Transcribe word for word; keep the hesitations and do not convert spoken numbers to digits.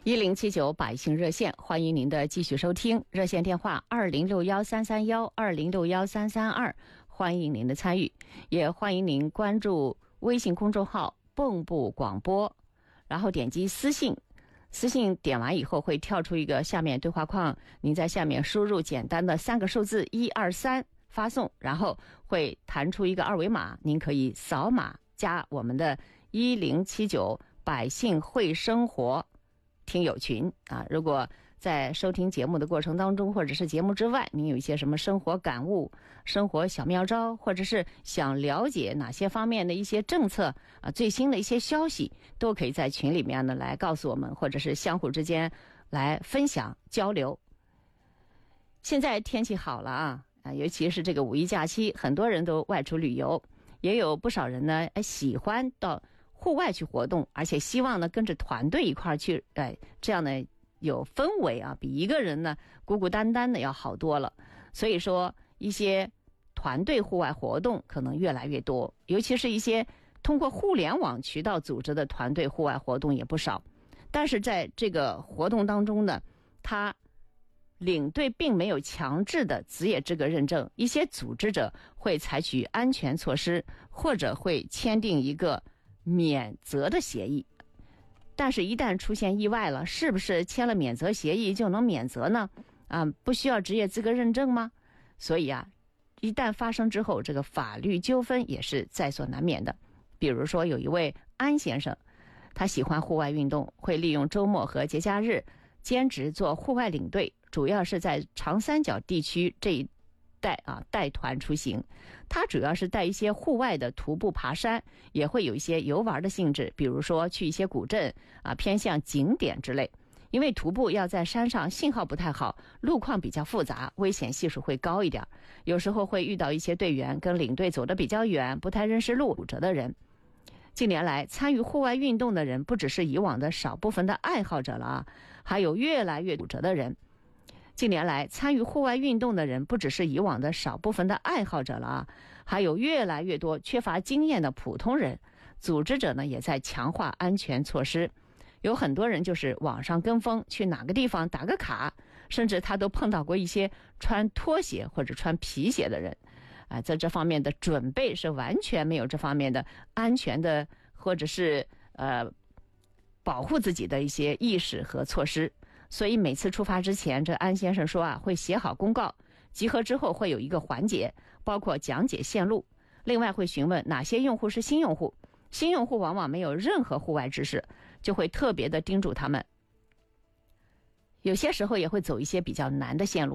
一零七九百姓热线，欢迎您的继续收听。热线电话二零六幺三三幺二零六幺三三二，欢迎您的参与，也欢迎您关注微信公众号蚌埠广播，然后点击私信，私信点完以后会跳出一个下面对话框，您在下面输入简单的三个数字一二三发送，然后会弹出一个二维码，您可以扫码加我们的一零七九百姓会生活听友群啊。如果在收听节目的过程当中，或者是节目之外，您有一些什么生活感悟、生活小妙招，或者是想了解哪些方面的一些政策啊、最新的一些消息，都可以在群里面呢来告诉我们，或者是相互之间来分享交流。现在天气好了啊，啊，尤其是这个五一假期，很多人都外出旅游，也有不少人呢喜欢到户外去活动，而且希望呢跟着团队一块儿去，哎，这样呢有氛围啊，比一个人呢孤孤单单的要好多了。所以说一些团队户外活动可能越来越多，尤其是一些通过互联网渠道组织的团队户外活动也不少。但是在这个活动当中呢，他领队并没有强制的职业资格认证，一些组织者会采取安全措施，或者会签订一个免责的协议。但是一旦出现意外了，是不是签了免责协议就能免责呢？啊，不需要职业资格认证吗？所以啊，一旦发生之后，这个法律纠纷也是在所难免的。比如说有一位安先生，他喜欢户外运动，会利用周末和节假日兼职做户外领队，主要是在长三角地区这一带啊带团出行。他主要是带一些户外的徒步爬山，也会有一些游玩的性质，比如说去一些古镇啊，偏向景点之类。因为徒步要在山上，信号不太好，路况比较复杂，危险系数会高一点，有时候会遇到一些队员跟领队走得比较远，不太认识路，骨折的人。近年来参与户外运动的人不只是以往的少部分的爱好者了啊，还有越来越骨折的人。近年来参与户外运动的人不只是以往的少部分的爱好者了啊，还有越来越多缺乏经验的普通人。组织者呢也在强化安全措施，有很多人就是网上跟风，去哪个地方打个卡，甚至他都碰到过一些穿拖鞋或者穿皮鞋的人啊，在这方面的准备是完全没有这方面的安全的或者是呃保护自己的一些意识和措施。所以每次出发之前，这安先生说啊，会写好公告，集合之后会有一个环节，包括讲解线路，另外会询问哪些用户是新用户，新用户往往没有任何户外知识，就会特别的叮嘱他们。有些时候也会走一些比较难的线路。